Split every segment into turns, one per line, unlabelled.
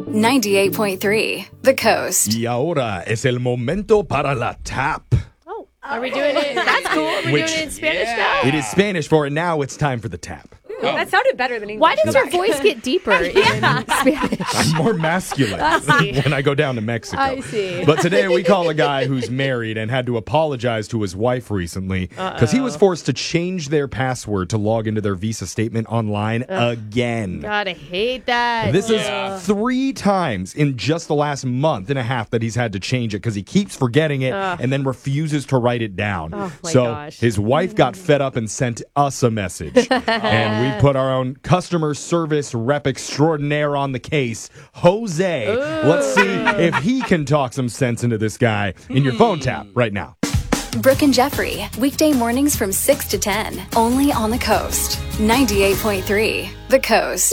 98.3 The Coast.
Y ahora es el momento para la tap.
Are we doing it? That's cool. We're doing it in Spanish now?
It is Spanish for it now. It's time for the tap.
That sounded better than English.
Why does your voice get deeper in Spanish?
I'm more masculine when I go down to Mexico.
I see.
But today we call a guy who's married and had to apologize to his wife recently because he was forced to change their password to log into their Visa statement online again.
God, I hate that.
This is 3 times in just the last month and a half that he's had to change it because he keeps forgetting it and then refuses to write it down.
Oh, my
so
gosh.
his wife got fed up and sent us a message. And we put our own customer service rep extraordinaire on the case, Jose. Let's see if he can talk some sense into this guy in your phone tap right now.
Brooke and Jeffrey, weekday mornings from 6 to 10, only on the Coast. 98.3 The Coast.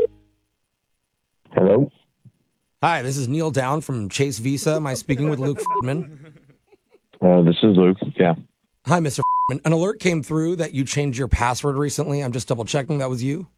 Hello?
Hi, this is Neil Down from Chase Visa. Am I speaking with Luke Friedman?
This is Luke. Yeah.
Hi, Mr. Friedman. An alert came through that you changed your password recently. I'm just double checking that was you.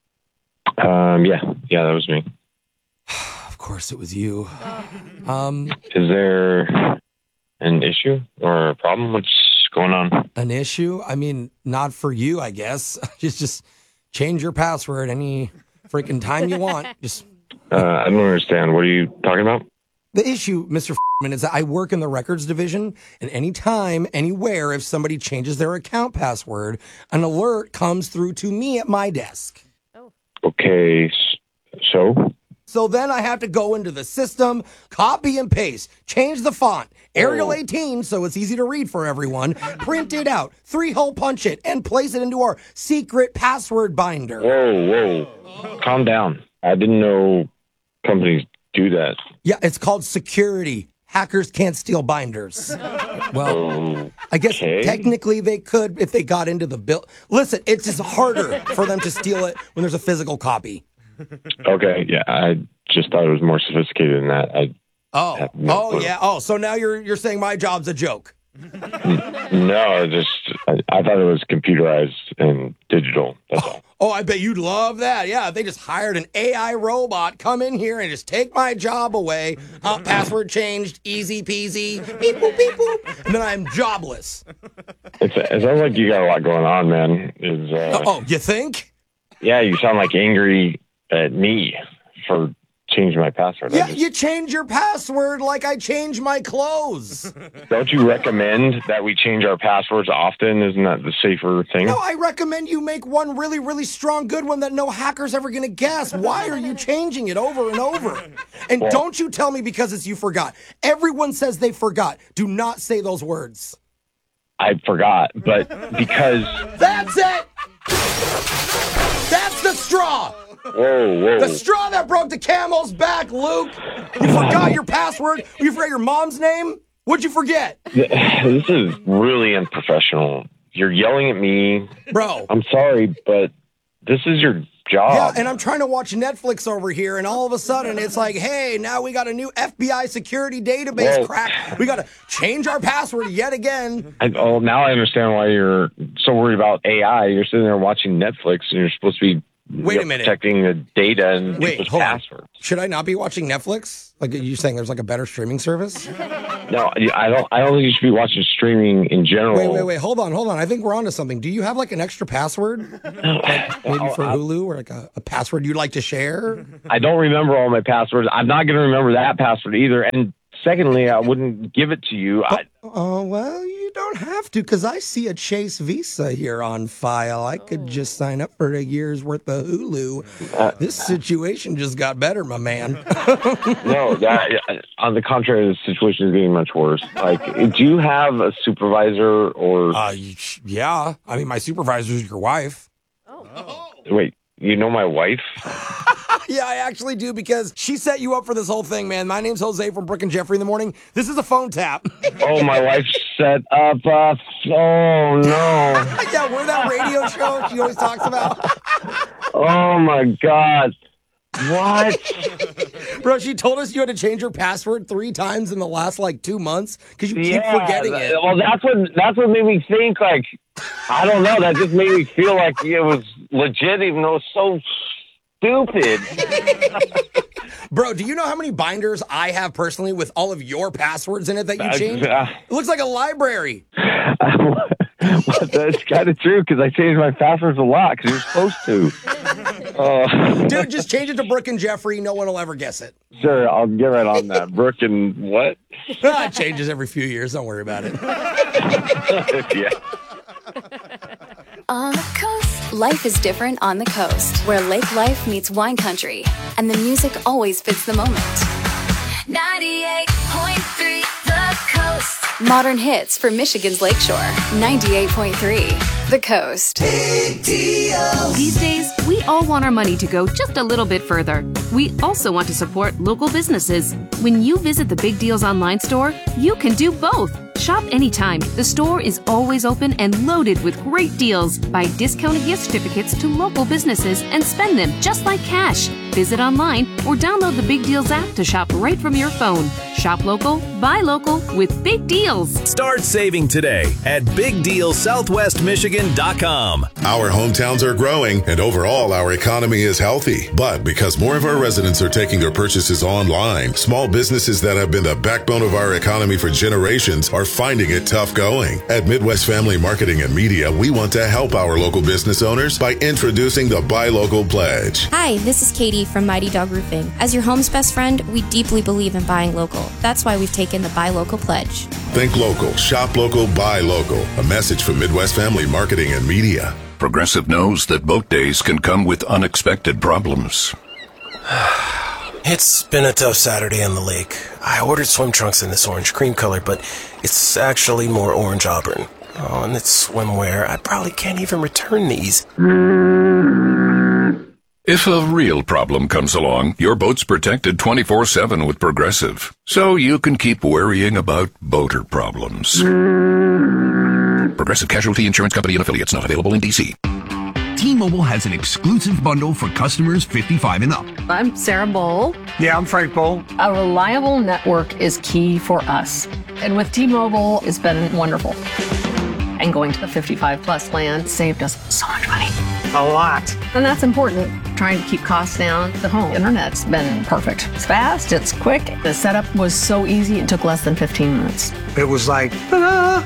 Yeah, that was me.
Of course it was you.
Is there an issue or a problem? What's going on?
An issue? I mean, not for you, I guess. Just change your password any freaking time you want. Just
I don't understand. What are you talking about?
the issue, Mr. Friedman, is that I work in the records division, and anytime, anywhere, if somebody changes their account password, an alert comes through to me at my desk.
Okay, so?
So then I have to go into the system, copy and paste, change the font, Arial 18 so it's easy to read for everyone, print it out, 3-hole punch it, and place it into our secret password binder.
Whoa. Calm down. I didn't know companies do that.
Yeah, it's called security. Hackers can't steal binders. Well, I guess technically they could if they got into the bill. Listen, it's just harder for them to steal it when there's a physical copy.
Okay, yeah, I just thought it was more sophisticated than that.
So now you're saying my job's a joke.
No, I thought it was computerized and digital. That's all.
Oh, I bet you'd love that. Yeah, if they just hired an AI robot, come in here and just take my job away. Password changed, easy peasy, beep boop, beep boop, and then I'm jobless.
It sounds like you got a lot going on, man.
You think?
Yeah, you sound like angry at me for changing my password.
Yeah, you change your password like I change my clothes.
Don't you recommend that we change our passwords often? Isn't that the safer thing?
No, I recommend you make one really, really strong, good one that no hacker's ever going to guess. Why are you changing it over and over? And don't you tell me because it's you forgot. Everyone says they forgot. Do not say those words.
I forgot, but because...
That's it! That's the straw!
Whoa.
The straw that broke the camel's back, Luke! You forgot your password? You forgot your mom's name? What'd you forget?
This is really unprofessional. You're yelling at me.
Bro.
I'm sorry, but this is your job.
Yeah, and I'm trying to watch Netflix over here, and all of a sudden it's like, hey, now we got a new FBI security database crack. We got to change our password yet again.
Now I understand why you're so worried about AI. You're sitting there watching Netflix, and you're supposed to be protecting the data and people's passwords.
Should I not be watching Netflix? Like, are you saying there's like a better streaming service?
No, I don't think you should be watching streaming in general.
Wait. Hold on. I think we're onto something. Do you have like an extra password? Like maybe for Hulu or like a password you'd like to share?
I don't remember all my passwords. I'm not going to remember that password either. And secondly, I wouldn't give it to you.
Well, you don't have to, because I see a Chase Visa here on file. I could just sign up for a year's worth of Hulu. This situation just got better, my man.
No, on the contrary, the situation is getting much worse. Like, do you have a supervisor or...
Yeah. I mean, my supervisor's your wife.
Wait, you know my wife?
Yeah, I actually do, because she set you up for this whole thing, man. My name's Jose from Brooke and Jeffrey in the morning. This is a phone tap.
Oh, my wife set up oh, no.
Yeah, we're that radio show she always talks about.
Oh, my God. What?
Bro, she told us you had to change your password 3 times in the last, 2 months because you keep forgetting it.
Well, that's what made me think, I don't know. That just made me feel like it was legit, even though it's so stupid.
Bro, do you know how many binders I have personally with all of your passwords in it that you changed? It looks like a library.
That's kind of true because I change my passwords a lot because you're supposed to.
Dude, just change it to Brooke and Jeffrey. No one will ever guess it.
Sure, I'll get right on that. Brooke and what?
It changes every few years. Don't worry about it.
Yeah.
On the coast. Life is different on the coast, where lake life meets wine country, and the music always fits the moment. 98.3 The Coast. Modern hits for Michigan's Lakeshore. 98.3 The Coast.
Big deals. These days, we all want our money to go just a little bit further. We also want to support local businesses. When you visit the Big Deals online store, you can do both. Shop anytime. The store is always open and loaded with great deals. Buy discounted gift certificates to local businesses and spend them just like cash. Visit online or download the Big Deals app to shop right from your phone. Shop local, buy local with Big Deals.
Start saving today at BigDealSouthwestMichigan.com.
Our hometowns are growing and overall our economy is healthy. But because more of our residents are taking their purchases online, small businesses that have been the backbone of our economy for generations are finding it tough going. At Midwest Family Marketing and Media, we want to help our local business owners by introducing the Buy Local Pledge.
Hi, this is Katie from Mighty Dog Roofing. As your home's best friend, we deeply believe in buying local. That's why we've taken the Buy Local Pledge.
Think local, shop local, buy local. A message from Midwest Family Marketing and Media.
Progressive knows that boat days can come with unexpected problems.
It's been a tough Saturday on the lake. I ordered swim trunks in this orange cream color, but it's actually more orange auburn. Oh, and it's swimwear. I probably can't even return these.
If a real problem comes along, your boat's protected 24/7 with Progressive, so you can keep worrying about boater problems. Progressive Casualty Insurance Company and Affiliates, not available in D.C.
T-Mobile has an exclusive bundle for customers 55 and up.
I'm Sarah Bowl.
Yeah, I'm Frank Bowl.
A reliable network is key for us. And with T-Mobile, it's been wonderful. And going to the 55 plus plan saved us so much money.
A lot.
And that's important. Trying to keep costs down. The home internet's been perfect. It's fast, it's quick. The setup was so easy, it took less than 15 minutes.
It was like, ta-da!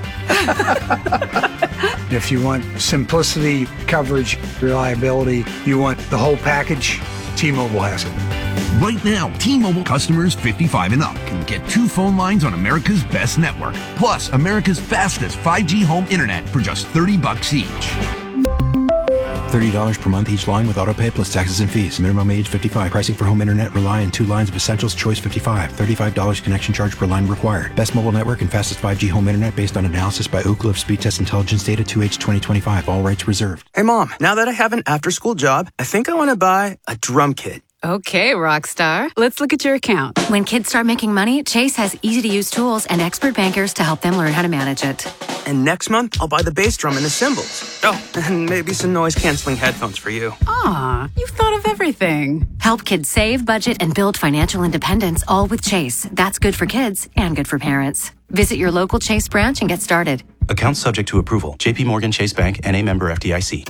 If you want simplicity, coverage, reliability, you want the whole package, T-Mobile has it.
Right now, T-Mobile customers 55 and up can get 2 phone lines on America's best network, plus America's fastest 5G home internet for just $30 each.
$30 per month each line with autopay plus taxes and fees. Minimum age 55. Pricing for home internet rely on 2 lines of Essentials Choice 55. $35 connection charge per line required. Best mobile network and fastest 5G home internet based on analysis by Ookla of Speed Test Intelligence Data 2H 2025. All rights reserved.
Hey Mom, now that I have an after-school job, I think I want to buy a drum kit.
Okay, Rockstar. Let's look at your account. When kids start making money, Chase has easy-to-use tools and expert bankers to help them learn how to manage it.
And next month, I'll buy the bass drum and the cymbals. Oh, and maybe some noise-canceling headphones for you.
Aw, you've thought of everything. Help kids save, budget, and build financial independence, all with Chase. That's good for kids and good for parents. Visit your local Chase branch and get started.
Account subject to approval. J.P. Morgan Chase Bank, N.A. member FDIC.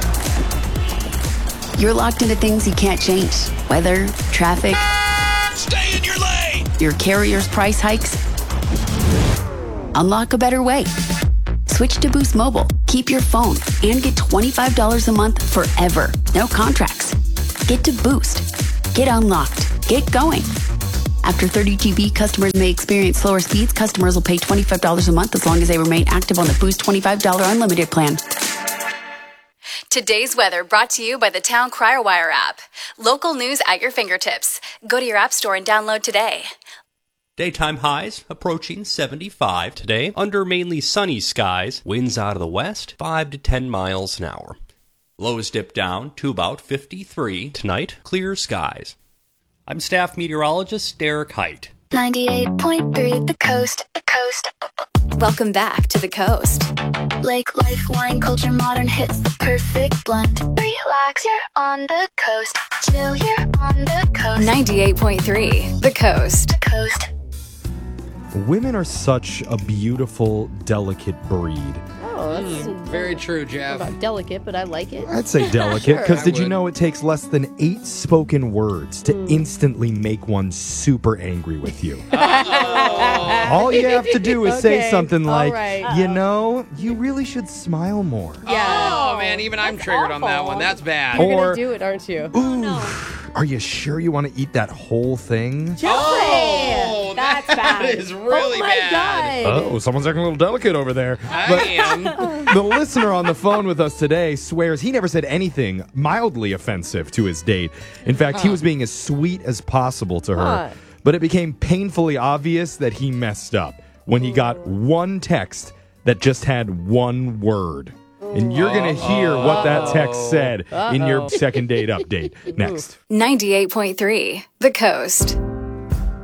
You're locked into things you can't change. Weather, traffic.
Stay in your lane!
Your carrier's price hikes. Unlock a better way. Switch to Boost Mobile. Keep your phone and get $25 a month forever. No contracts. Get to Boost. Get unlocked. Get going. After 30 GB, customers may experience slower speeds. Customers will pay $25 a month as long as they remain active on the Boost $25 unlimited plan.
Today's weather brought to you by the Town Crier Wire app. Local news at your fingertips. Go to your app store and download today.
Daytime highs approaching 75 today under mainly sunny skies. Winds out of the west 5 to 10 miles an hour. Lows dip down to about 53 tonight. Clear skies. I'm staff meteorologist Derek Height.
98.3 The Coast. The Coast. Welcome back to The Coast.
Lake life, wine culture, modern hits, the perfect blend. Relax, you're on the coast. Chill, you're on the coast.
98.3 The Coast.
The Coast.
Women are such a beautiful, delicate breed.
Oh, that's
very true, Jeff.
About delicate, but I like it.
I'd say delicate, because
Sure.
did you know it takes less than 8 spoken words to instantly make one super angry with you? All you have to do is say something like, you know, you really should smile more.
Oh, man, even I'm triggered on that one. That's bad.
You're
Or-
going to do it, aren't you?
Are you sure you want to eat that whole thing?
Oh,
that's bad.
That is really
oh my
bad.
God.
Oh, someone's acting a little delicate over there.
I am.
The listener on the phone with us today swears he never said anything mildly offensive to his date. In fact, he was being as sweet as possible to her. But it became painfully obvious that he messed up when he got one text that just had one word. And you're going to hear what that text said in your second date update next.
98.3 The Coast.